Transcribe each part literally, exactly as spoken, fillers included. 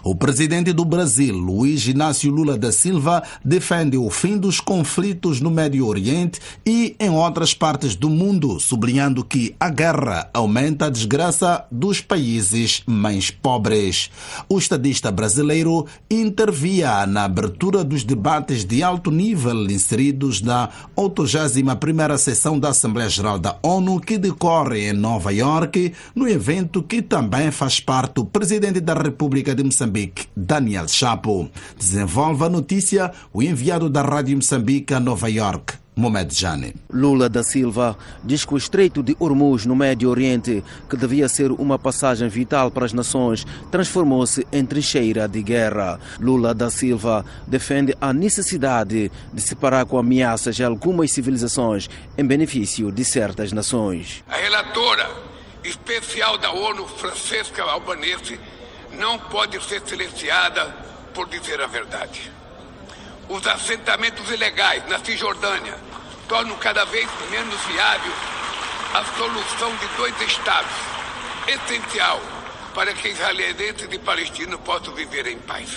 O presidente do Brasil, Luiz Inácio Lula da Silva, defende o fim dos conflitos no Médio Oriente e em outras partes do mundo, sublinhando que a guerra aumenta a desgraça dos países mais pobres. O estadista brasileiro intervia na abertura dos debates de alto nível inseridos na oitogésima primeira sessão da Assembleia Geral da ONU, que decorre em Nova Iorque, no evento que também faz parte o presidente da República de Moçambique, Daniel Chapo. Desenvolve a notícia o enviado da Rádio Moçambique a Nova Iorque, Mohamed Jane. Lula da Silva diz que o Estreito de Hormuz no Médio Oriente, que devia ser uma passagem vital para as nações, transformou-se em trincheira de guerra. Lula da Silva defende a necessidade de se parar com ameaças de algumas civilizações em benefício de certas nações. A relatora especial da ONU, Francesca Albanese, não pode ser silenciada por dizer a verdade. Os assentamentos ilegais na Cisjordânia tornam cada vez menos viável a solução de dois estados, essencial para que israelenses e palestinos possam viver em paz.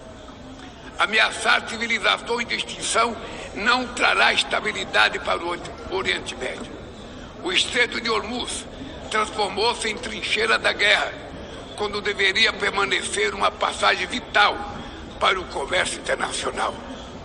Ameaçar civilizações de extinção não trará estabilidade para o Oriente Médio. O Estreito de Hormuz transformou-se em trincheira da guerra, quando deveria permanecer uma passagem vital para o comércio internacional.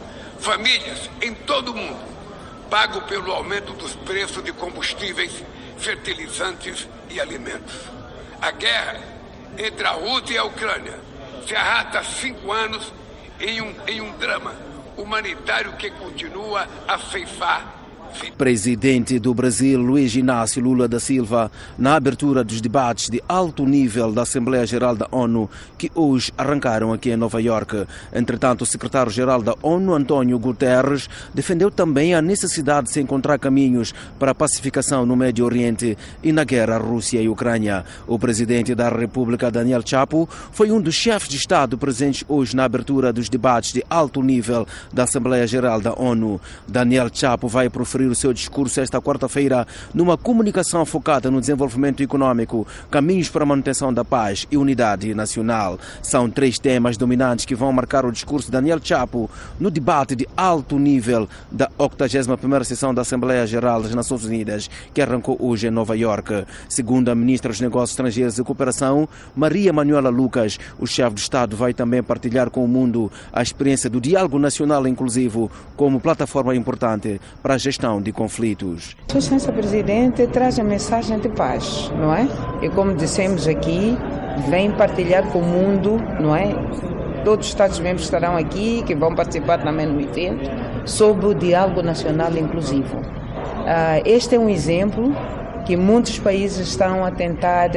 Famílias em todo o mundo pagam pelo aumento dos preços de combustíveis, fertilizantes e alimentos. A guerra entre a Rússia e a Ucrânia se arrasta há cinco anos em um, em um drama humanitário que continua a ceifar. Presidente do Brasil, Luiz Inácio Lula da Silva, na abertura dos debates de alto nível da Assembleia Geral da ONU, que hoje arrancaram aqui em Nova Iorque. Entretanto, o secretário-geral da ONU, António Guterres, defendeu também a necessidade de se encontrar caminhos para a pacificação no Médio Oriente e na guerra Rússia e Ucrânia. O presidente da República, Daniel Chapo, foi um dos chefes de Estado presentes hoje na abertura dos debates de alto nível da Assembleia Geral da ONU. Daniel Chapo vai proferir o seu discurso esta quarta-feira numa comunicação focada no desenvolvimento econômico, caminhos para a manutenção da paz e unidade nacional. São três temas dominantes que vão marcar o discurso de Daniel Chapo no debate de alto nível da oitogésima primeira sessão da Assembleia Geral das Nações Unidas, que arrancou hoje em Nova Iorque. Segundo a ministra dos Negócios Estrangeiros e Cooperação, Maria Manuela Lucas, o chefe de Estado vai também partilhar com o mundo a experiência do diálogo nacional inclusivo como plataforma importante para a gestão de conflitos. Sua Excelência Presidente traz a mensagem de paz, não é? E como dissemos aqui, vem partilhar com o mundo, não é? Todos os Estados-membros estarão aqui, que vão participar também no evento, sobre o diálogo nacional inclusivo. Uh, este é um exemplo que muitos países estão a tentar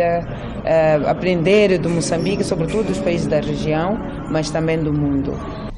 uh, aprender do Moçambique, sobretudo dos países da região, mas também do mundo.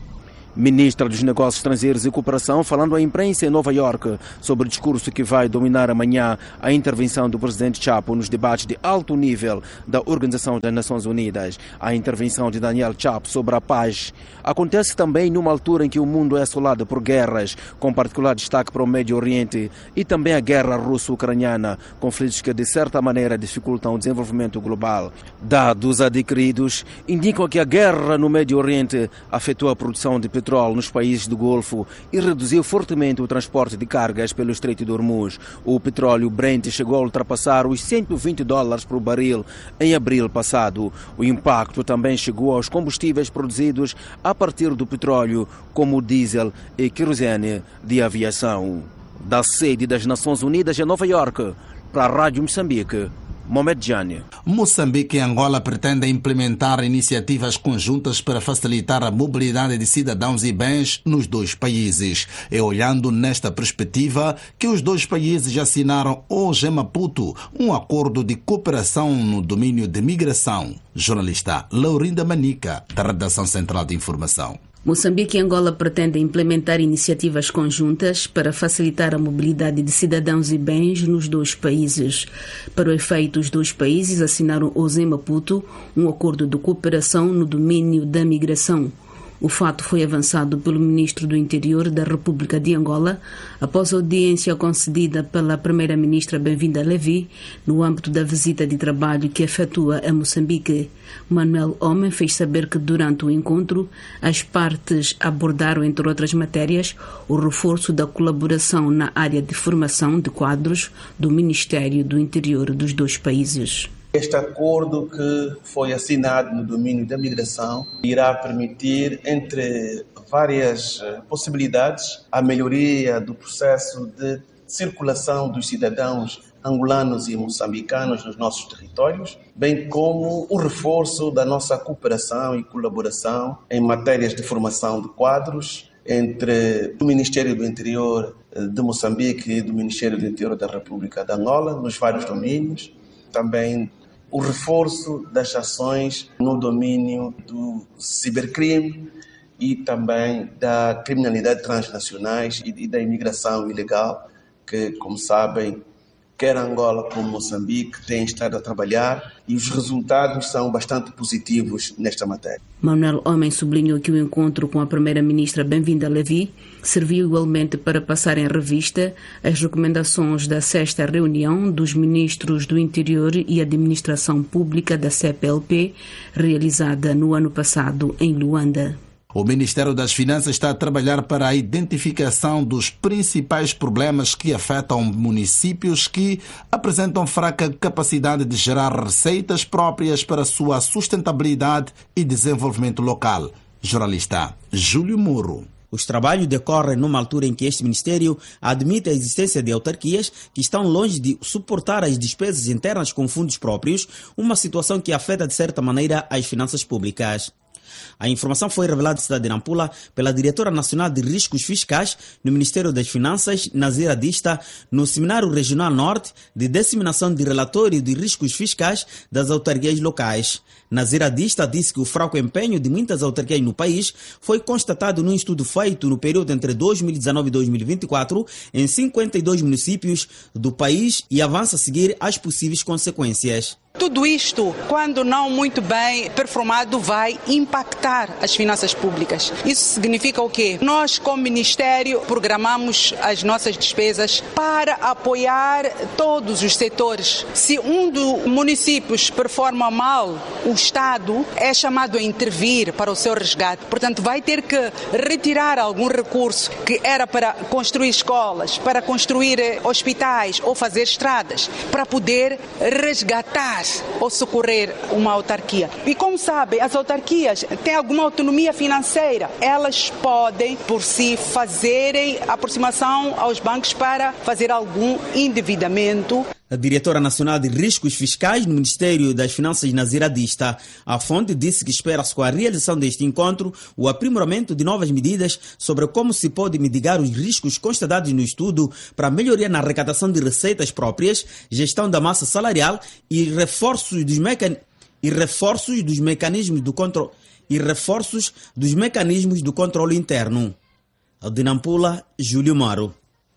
Ministra dos Negócios Estrangeiros e Cooperação, falando à imprensa em Nova Iorque sobre o discurso que vai dominar amanhã a intervenção do presidente Chapo nos debates de alto nível da Organização das Nações Unidas. A intervenção de Daniel Chapo sobre a paz acontece também numa altura em que o mundo é assolado por guerras, com particular destaque para o Médio Oriente e também a guerra russo-ucraniana, conflitos que de certa maneira dificultam o desenvolvimento global. Dados adquiridos indicam que a guerra no Médio Oriente afetou a produção de petróleo nos países do Golfo e reduziu fortemente o transporte de cargas pelo Estreito de Hormuz. O petróleo Brent chegou a ultrapassar os cento e vinte dólares por barril em abril passado. O impacto também chegou aos combustíveis produzidos a partir do petróleo, como o diesel e querosene de aviação. Da sede das Nações Unidas em Nova Iorque, para a Rádio Moçambique, Mohamed Jane. Moçambique e Angola pretendem implementar iniciativas conjuntas para facilitar a mobilidade de cidadãos e bens nos dois países. É olhando nesta perspectiva que os dois países assinaram hoje em Maputo um acordo de cooperação no domínio de migração. Jornalista Laurinda Manica, da Redação Central de Informação. Moçambique e Angola pretendem implementar iniciativas conjuntas para facilitar a mobilidade de cidadãos e bens nos dois países. Para o efeito, os dois países assinaram hoje em Maputo um acordo de cooperação no domínio da migração. O fato foi avançado pelo ministro do Interior da República de Angola após a audiência concedida pela primeira-ministra Bem-vinda Levi no âmbito da visita de trabalho que efetua a Moçambique. Manuel Homem fez saber que durante o encontro as partes abordaram, entre outras matérias, o reforço da colaboração na área de formação de quadros do Ministério do Interior dos dois países. Este acordo que foi assinado no domínio da migração irá permitir, entre várias possibilidades, a melhoria do processo de circulação dos cidadãos angolanos e moçambicanos nos nossos territórios, bem como o reforço da nossa cooperação e colaboração em matérias de formação de quadros entre o Ministério do Interior de Moçambique e do Ministério do Interior da República de Angola, nos vários domínios. Também o reforço das ações no domínio do cibercrime e também da criminalidade transnacionais e da imigração ilegal, que, como sabem, quer Angola como Moçambique têm estado a trabalhar e os resultados são bastante positivos nesta matéria. Manuel Homem sublinhou que o encontro com a primeira-ministra Bem-vinda Levi serviu igualmente para passar em revista as recomendações da sexta reunião dos ministros do Interior e Administração Pública da C P L P, realizada no ano passado em Luanda. O Ministério das Finanças está a trabalhar para a identificação dos principais problemas que afetam municípios que apresentam fraca capacidade de gerar receitas próprias para sua sustentabilidade e desenvolvimento local. Jornalista Júlio Moro. Os trabalhos decorrem numa altura em que este Ministério admite a existência de autarquias que estão longe de suportar as despesas internas com fundos próprios, uma situação que afeta de certa maneira as finanças públicas. A informação foi revelada na cidade de Nampula pela Diretora Nacional de Riscos Fiscais no Ministério das Finanças, Nazira Dista, no Seminário Regional Norte de Disseminação de Relatório de Riscos Fiscais das Autarquias Locais. Nazira Dista disse que o fraco empenho de muitas autarquias no país foi constatado num estudo feito no período entre dois mil e dezenove e dois mil e vinte e quatro em cinquenta e dois municípios do país e avança a seguir as possíveis consequências. Tudo isto, quando não muito bem performado, vai impactar as finanças públicas. Isso significa o quê? Nós, como Ministério, programamos as nossas despesas para apoiar todos os setores. Se um dos municípios performa mal, o Estado é chamado a intervir para o seu resgate. Portanto, vai ter que retirar algum recurso que era para construir escolas, para construir hospitais ou fazer estradas, para poder resgatar ou socorrer uma autarquia. E como sabem, as autarquias têm alguma autonomia financeira. Elas podem, por si, fazerem aproximação aos bancos para fazer algum endividamento. A Diretora Nacional de Riscos Fiscais no Ministério das Finanças, Nazira Dista, a fonte disse que espera-se com a realização deste encontro o aprimoramento de novas medidas sobre como se pode mitigar os riscos constatados no estudo para melhoria na arrecadação de receitas próprias, gestão da massa salarial e reforços dos, mecan... e reforços dos mecanismos do controle e reforços dos mecanismos do controle interno. De Nampula, Júlio Maro.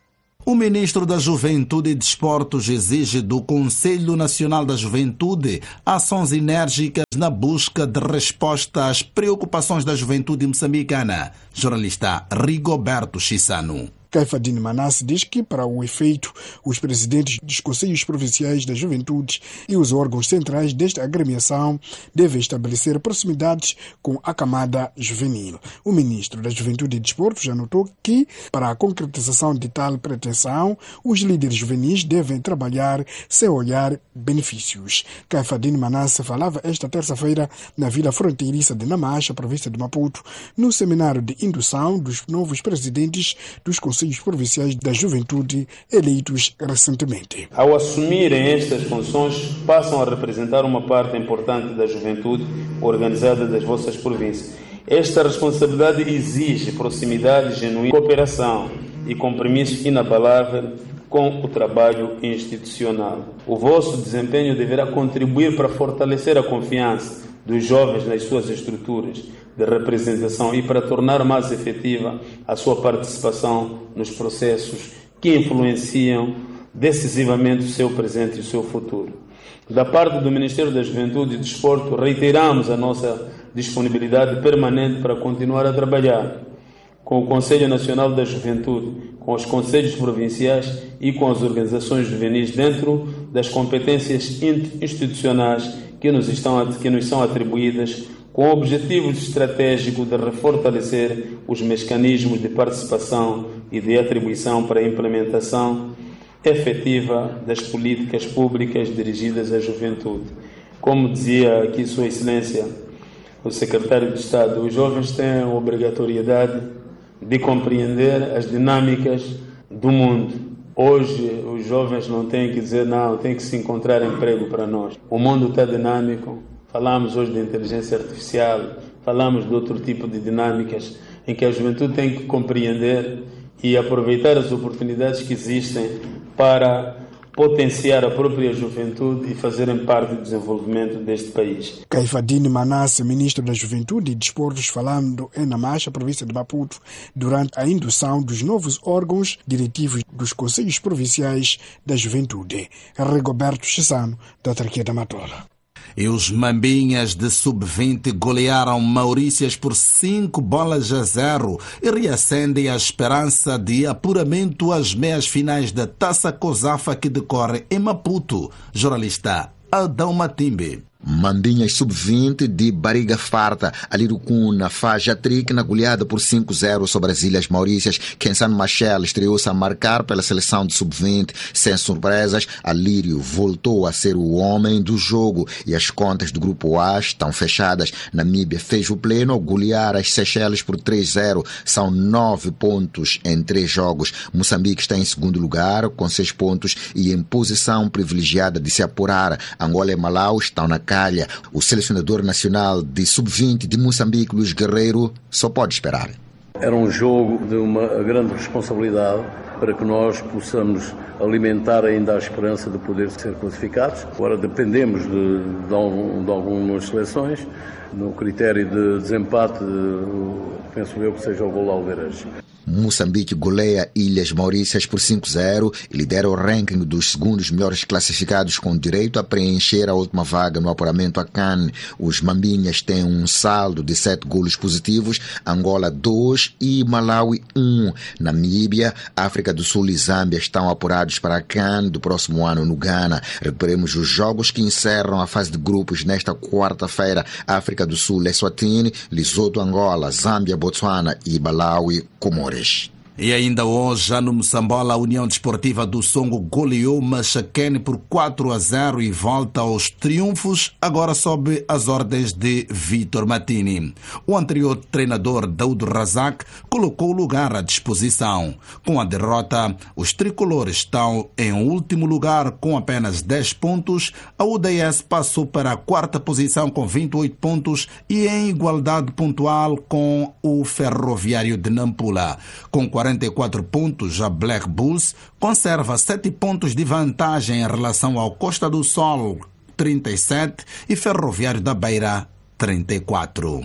O ministro da Juventude e Desportos exige do Conselho Nacional da Juventude ações enérgicas na busca de resposta às preocupações da juventude moçambicana. Jornalista Rigoberto Chissano. Caifadine Manasse diz que, para o efeito, os presidentes dos Conselhos Provinciais da Juventude e os órgãos centrais desta agremiação devem estabelecer proximidades com a camada juvenil. O ministro da Juventude e Desporto já notou que, para a concretização de tal pretensão, os líderes juvenis devem trabalhar sem olhar benefícios. Caifadine Manasse falava esta terça-feira na vila fronteiriça de Namacha, província de Maputo, no seminário de indução dos novos presidentes dos Conselhos Provinciais da Juventude eleitos recentemente. Ao assumirem estas funções, passam a representar uma parte importante da juventude organizada das vossas províncias. Esta responsabilidade exige proximidade genuína, cooperação e compromisso inabalável com o trabalho institucional. O vosso desempenho deverá contribuir para fortalecer a confiança dos jovens nas suas estruturas de representação e para tornar mais efetiva a sua participação nos processos que influenciam decisivamente o seu presente e o seu futuro. Da parte do Ministério da Juventude e Desporto, reiteramos a nossa disponibilidade permanente para continuar a trabalhar com o Conselho Nacional da Juventude, com os conselhos provinciais e com as organizações juvenis dentro das competências institucionais que nos, estão, que nos são atribuídas, com o objetivo estratégico de refortalecer os mecanismos de participação e de atribuição para a implementação efetiva das políticas públicas dirigidas à juventude. Como dizia aqui Sua Excelência, o Secretário de Estado, os jovens têm a obrigatoriedade de compreender as dinâmicas do mundo. Hoje, os jovens não têm que dizer não, têm que se encontrar emprego para nós. O mundo está dinâmico. Falamos hoje de inteligência artificial, falamos de outro tipo de dinâmicas em que a juventude tem que compreender e aproveitar as oportunidades que existem para potenciar a própria juventude e fazerem parte do desenvolvimento deste país. Caifadine Manasse, ministro da Juventude e Desportos, falando em Namacha, província de Maputo, durante a indução dos novos órgãos diretivos dos Conselhos Provinciais da Juventude. Rigoberto Chissano, da Autarquia da Matola. E os Mambinhas de sub vinte golearam Maurícias por cinco bolas a zero e reacendem a esperança de apuramento às meias finais da Taça COSAFA que decorre em Maputo. Jornalista Adão Matimbe. Mambinhas sub vinte de barriga farta, Alirucuna faz hat-trick na goleada por cinco a zero sobre as Ilhas Maurícias. Kensan Machel estreou-se a marcar pela seleção de sub vinte. Sem surpresas, Alírio voltou a ser o homem do jogo e as contas do grupo A estão fechadas. Namíbia fez o pleno ao golear as Seychelles por três a zero. São nove pontos em três jogos. Moçambique está em segundo lugar com seis pontos e em posição privilegiada de se apurar. Angola e Malau estão na calha. O selecionador nacional de sub vinte de Moçambique, Luís Guerreiro, só pode esperar. Era um jogo de uma grande responsabilidade para que nós possamos alimentar ainda a esperança de poder ser classificados. Agora dependemos de, de, de algumas seleções. No critério de desempate, penso eu que seja o gol Alvarez. Moçambique goleia Ilhas Maurícias por cinco a zero e lidera o ranking dos segundos melhores classificados com direito a preencher a última vaga no apuramento a CAN. Os Mambinhas têm um saldo de sete golos positivos, Angola dois e Malawi um. Namíbia, África do Sul e Zâmbia estão apurados para a CAN do próximo ano no Ghana. Recuperemos os jogos que encerram a fase de grupos nesta quarta-feira. África do Sul, Eswatini, Lesotho, Angola, Zâmbia, Botsuana e Malawi, Comores. E ainda hoje, já no Moçambola, a União Desportiva do Songo goleou Machaquene por quatro a zero e volta aos triunfos, agora sob as ordens de Vitor Matini. O anterior treinador, Daúdo Razak, colocou o lugar à disposição. Com a derrota, os tricolores estão em último lugar com apenas dez pontos. A U D S passou para a quarta posição com vinte e oito pontos e em igualdade pontual com o Ferroviário de Nampula. Com quarenta e quatro pontos, a Black Bulls conserva sete pontos de vantagem em relação ao Costa do Sol, trinta e sete, e Ferroviário da Beira, trinta e quatro.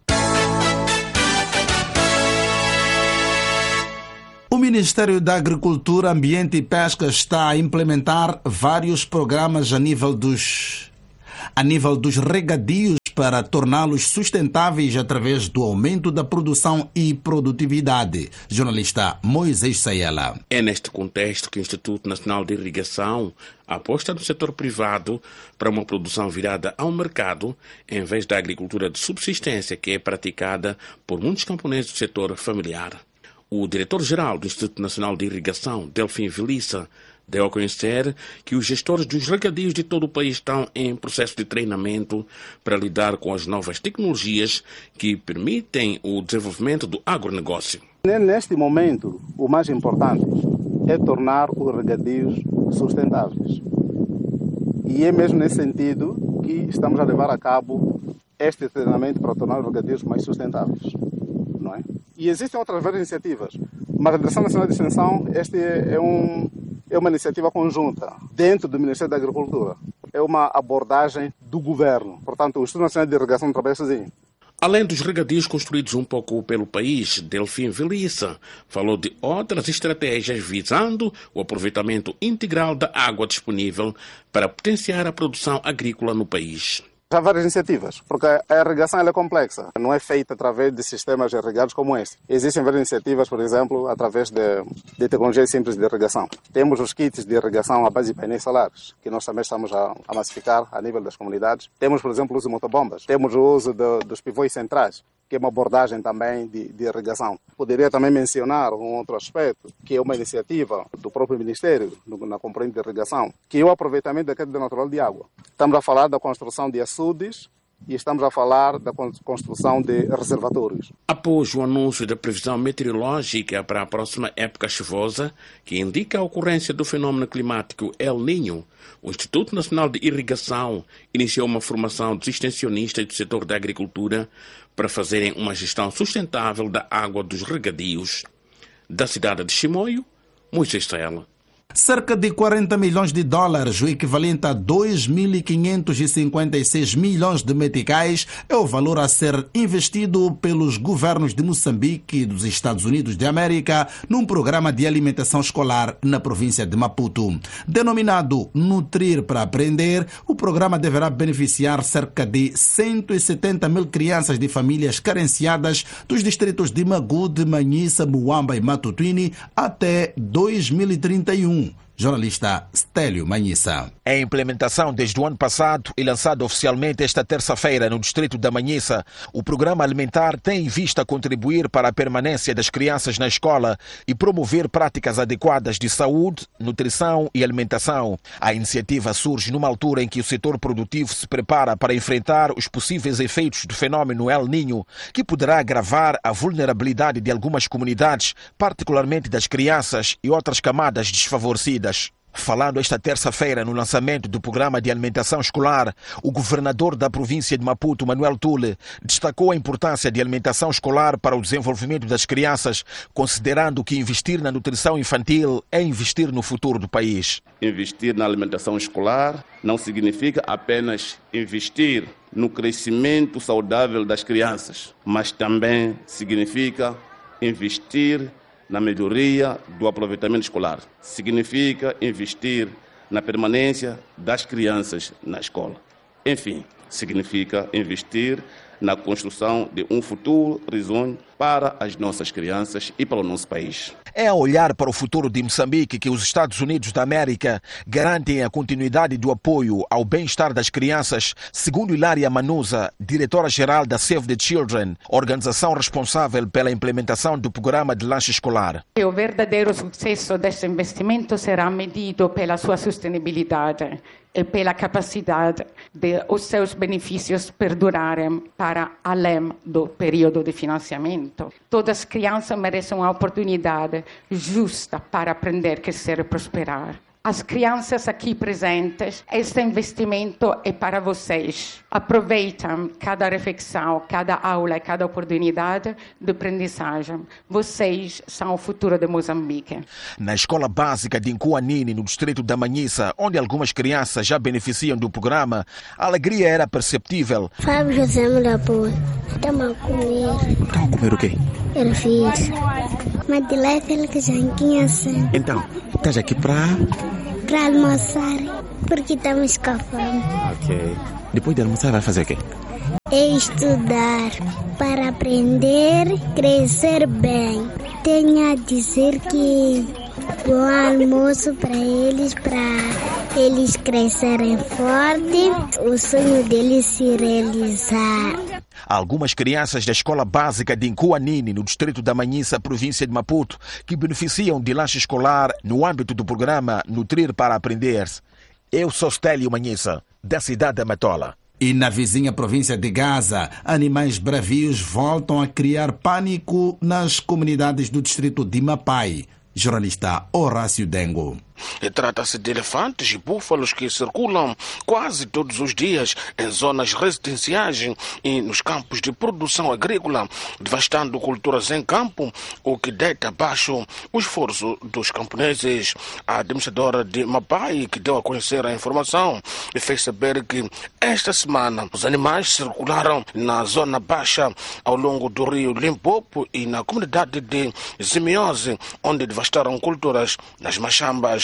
O Ministério da Agricultura, Ambiente e Pesca está a implementar vários programas a nível dos, a nível dos regadios para torná-los sustentáveis através do aumento da produção e produtividade. Jornalista Moisés Sayela. É neste contexto que o Instituto Nacional de Irrigação aposta no setor privado para uma produção virada ao mercado, em vez da agricultura de subsistência que é praticada por muitos camponeses do setor familiar. O diretor-geral do Instituto Nacional de Irrigação, Delfim Velissa, deu a conhecer que os gestores dos regadios de todo o país estão em processo de treinamento para lidar com as novas tecnologias que permitem o desenvolvimento do agronegócio. Neste momento, o mais importante é tornar os regadios sustentáveis. E é mesmo nesse sentido que estamos a levar a cabo este treinamento para tornar os regadios mais sustentáveis. Não é? E existem outras várias iniciativas, mas a Direção Nacional de Extensão, este é um... é uma iniciativa conjunta dentro do Ministério da Agricultura. É uma abordagem do governo. Portanto, o Instituto Nacional de Irrigação não trabalha sozinho. Além dos regadios construídos um pouco pelo país, Delfim Velissa falou de outras estratégias visando o aproveitamento integral da água disponível para potenciar a produção agrícola no país. Há várias iniciativas, porque a irrigação ela é complexa, não é feita através de sistemas irrigados como este. Existem várias iniciativas, por exemplo, através de, de tecnologias simples de irrigação. Temos os kits de irrigação à base de painéis solares, que nós também estamos a, a massificar a nível das comunidades. Temos, por exemplo, o uso de motobombas. Temos o uso de, dos pivôs centrais, que é uma abordagem também de, de irrigação. Poderia também mencionar um outro aspecto, que é uma iniciativa do próprio Ministério, no, na componente de irrigação, que é o aproveitamento da queda natural de água. Estamos a falar da construção de açudes e estamos a falar da construção de reservatórios. Após o anúncio da previsão meteorológica para a próxima época chuvosa, que indica a ocorrência do fenômeno climático El Niño, o Instituto Nacional de Irrigação iniciou uma formação dos extensionistas do setor da agricultura para fazerem uma gestão sustentável da água dos regadios. Da cidade de Chimoio, Moisés Estrela. Cerca de quarenta milhões de dólares, o equivalente a dois mil quinhentos e cinquenta e seis milhões de meticais, é o valor a ser investido pelos governos de Moçambique e dos Estados Unidos de América num programa de alimentação escolar na província de Maputo. Denominado Nutrir para Aprender, o programa deverá beneficiar cerca de cento e setenta mil crianças de famílias carenciadas dos distritos de Magude, Manhissa, Muamba e Matutuini até dois mil e trinta e um. Jornalista Stélio Manhissa. Em implementação desde o ano passado e lançado oficialmente esta terça-feira no distrito da Manhissa, o programa alimentar tem em vista contribuir para a permanência das crianças na escola e promover práticas adequadas de saúde, nutrição e alimentação. A iniciativa surge numa altura em que o setor produtivo se prepara para enfrentar os possíveis efeitos do fenômeno El Niño, que poderá agravar a vulnerabilidade de algumas comunidades, particularmente das crianças e outras camadas desfavorecidas. Falando esta terça-feira no lançamento do programa de alimentação escolar, o governador da província de Maputo, Manuel Tule, destacou a importância de alimentação escolar para o desenvolvimento das crianças, considerando que investir na nutrição infantil é investir no futuro do país. Investir na alimentação escolar não significa apenas investir no crescimento saudável das crianças, mas também significa investir na melhoria do aproveitamento escolar. Significa investir na permanência das crianças na escola. Enfim, significa investir na construção de um futuro risonho para as nossas crianças e para o nosso país. É a olhar para o futuro de Moçambique que os Estados Unidos da América garantem a continuidade do apoio ao bem-estar das crianças, segundo Hilária Manuza, diretora-geral da Save the Children, organização responsável pela implementação do programa de lanche escolar. O verdadeiro sucesso deste investimento será medido pela sua sustentabilidade e pela capacidade de os seus benefícios perdurarem para além do período de financiamento. Todas as crianças merecem uma oportunidade justa para aprender, crescer e prosperar. As crianças aqui presentes, este investimento é para vocês. Aproveitem cada reflexão, cada aula e cada oportunidade de aprendizagem. Vocês são o futuro de Moçambique. Na escola básica de Nkuanini, no distrito da Manhissa, onde algumas crianças já beneficiam do programa, a alegria era perceptível. Fábio José Mulaboa, estamos a comer. Estão a comer o quê? Eu fiz. Mas de lá é aquele que já tinha assim. Então, estás aqui para... Para almoçar, porque estamos com fome. Ok. Depois de almoçar vai fazer o quê? É estudar para aprender, crescer bem. Tenho a dizer que bom almoço para eles, para eles crescerem forte, o sonho deles se realizar. Algumas crianças da escola básica de Nkuanini, no distrito da Manhissa, província de Maputo, que beneficiam de lanche escolar no âmbito do programa Nutrir para Aprender. Eu sou Stélio Manhissa, da cidade da Matola. E na vizinha província de Gaza, animais bravios voltam a criar pânico nas comunidades do distrito de Mapai. Jornalista Horácio Dengo. Trata-se de elefantes e búfalos que circulam quase todos os dias em zonas residenciais e nos campos de produção agrícola, devastando culturas em campo, o que deita abaixo o esforço dos camponeses. A administradora de Mapai, que deu a conhecer a informação, fez saber que esta semana os animais circularam na zona baixa ao longo do rio Limpopo e na comunidade de Zimiose, onde devastaram culturas nas machambas.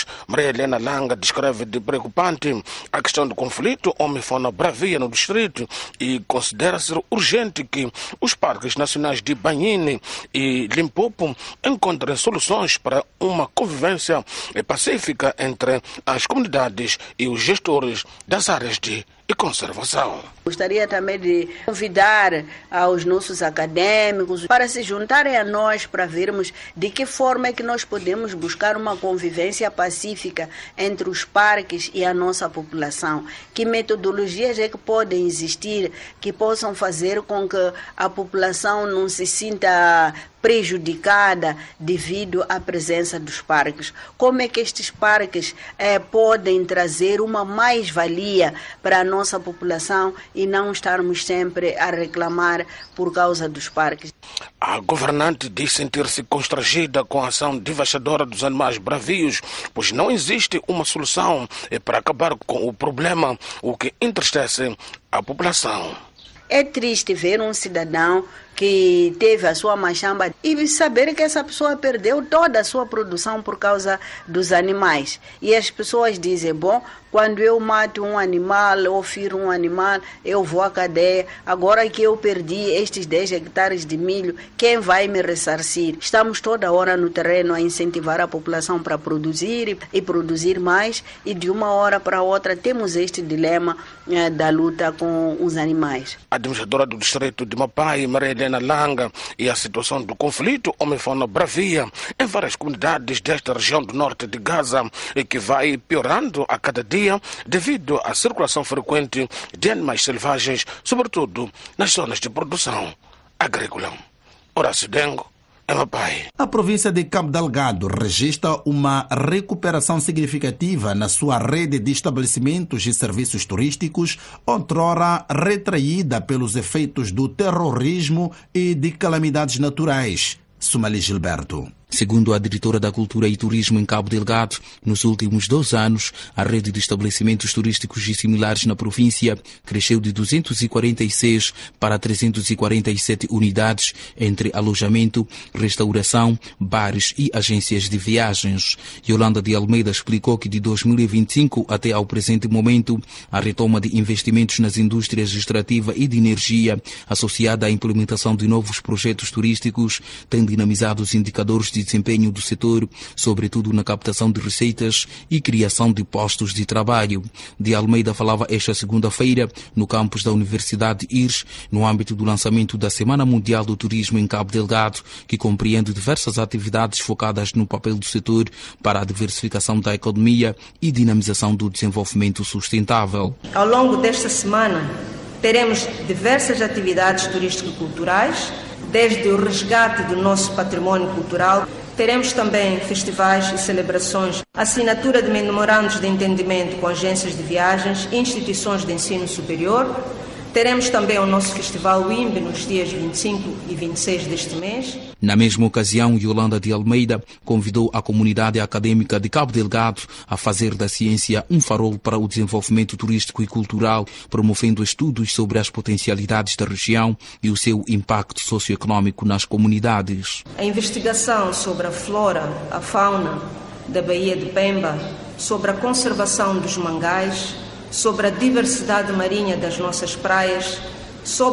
Comunicações, Maria Helena Langa, descreve de preocupante a questão do conflito homem-fauna-bravia no distrito e considera ser urgente que os parques nacionais de Banhine e Limpopo encontrem soluções para uma convivência pacífica entre as comunidades e os gestores das áreas de e conservação. Gostaria também de convidar aos nossos acadêmicos para se juntarem a nós para vermos de que forma é que nós podemos buscar uma convivência pacífica entre os parques e a nossa população. Que metodologias é que podem existir que possam fazer com que a população não se sinta prejudicada devido à presença dos parques. Como é que estes parques eh, podem trazer uma mais-valia para a nossa população e não estarmos sempre a reclamar por causa dos parques? A governante diz sentir-se constrangida com a ação devastadora dos animais bravios, pois não existe uma solução eh, para acabar com o problema, o que entristece a população. É triste ver um cidadão que teve a sua machamba e saber que essa pessoa perdeu toda a sua produção por causa dos animais. E as pessoas dizem, bom, quando eu mato um animal ou firo um animal, eu vou à cadeia. Agora que eu perdi estes dez hectares de milho, quem vai me ressarcir? Estamos toda hora no terreno a incentivar a população para produzir e produzir mais, e de uma hora para outra temos este dilema eh, da luta com os animais. A administradora do distrito de Mapai, Maria Helena Langa, e a situação do conflito homem-fauna-bravia em várias comunidades desta região do norte de Gaza, e que vai piorando a cada dia devido à circulação frequente de animais selvagens, sobretudo nas zonas de produção agrícola. Horácio Dengo, Mapai. A província de Cabo Delgado registra uma recuperação significativa na sua rede de estabelecimentos e serviços turísticos, outrora retraída pelos efeitos do terrorismo e de calamidades naturais. Sumali Gilberto. Segundo a diretora da Cultura e Turismo em Cabo Delgado, nos últimos dois anos, a rede de estabelecimentos turísticos e similares na província cresceu de duzentos e quarenta e seis para trezentos e quarenta e sete unidades entre alojamento, restauração, bares e agências de viagens. Yolanda de Almeida explicou que de dois mil e vinte e cinco até ao presente momento, a retoma de investimentos nas indústrias extrativa e de energia, associada à implementação de novos projetos turísticos, tem dinamizado os indicadores de desempenho do setor, sobretudo na captação de receitas e criação de postos de trabalho. De Almeida falava esta segunda-feira no campus da Universidade I R S, no âmbito do lançamento da Semana Mundial do Turismo em Cabo Delgado, que compreende diversas atividades focadas no papel do setor para a diversificação da economia e dinamização do desenvolvimento sustentável. Ao longo desta semana, teremos diversas atividades turístico-culturais, desde o resgate do nosso património cultural. Teremos também festivais e celebrações, assinatura de memorandos de entendimento com agências de viagens e instituições de ensino superior. Teremos também o nosso Festival WIMB nos dias vinte e cinco e vinte e seis deste mês. Na mesma ocasião, Yolanda de Almeida convidou a comunidade acadêmica de Cabo Delgado a fazer da ciência um farol para o desenvolvimento turístico e cultural, promovendo estudos sobre as potencialidades da região e o seu impacto socioeconômico nas comunidades. A investigação sobre a flora, a fauna da Baía de Pemba, sobre a conservação dos mangais, sobre a diversidade marinha das nossas praias, sobre